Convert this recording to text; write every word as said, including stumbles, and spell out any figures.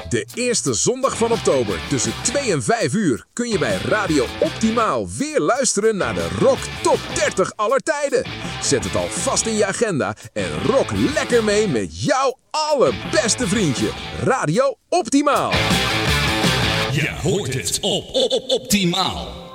De eerste zondag van oktober tussen twee en vijf uur kun je bij Radio Optimaal weer luisteren naar de Rock Top dertig aller tijden. Zet het al vast in je agenda en rock lekker mee met jouw allerbeste vriendje. Radio Optimaal. Je hoort het op, op, op Optimaal.